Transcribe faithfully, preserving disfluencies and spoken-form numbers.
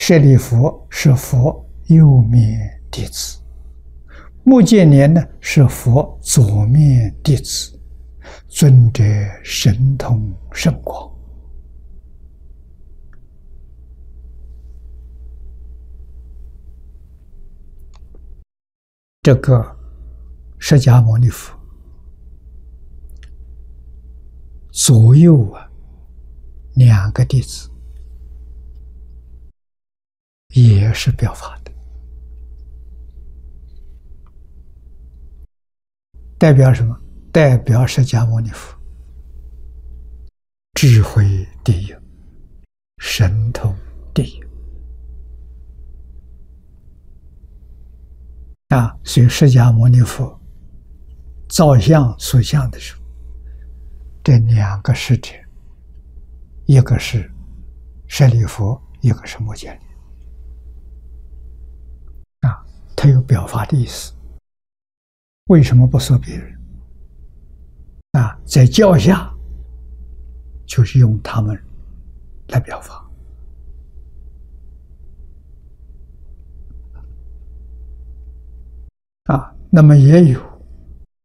舍利弗是佛右面弟子，目犍连呢是佛左面弟子，尊者神通甚广。这个释迦牟尼佛左右啊两个弟子，也是表法的，代表什么？代表释迦牟尼佛智慧第一，神通第一啊！所以释迦牟尼佛造像塑像的时候，这两个使者，一个是舍利弗，一个是目犍连啊，他有表法的意思。为什么不说别人啊？在教下就是用他们来表法啊。那么也有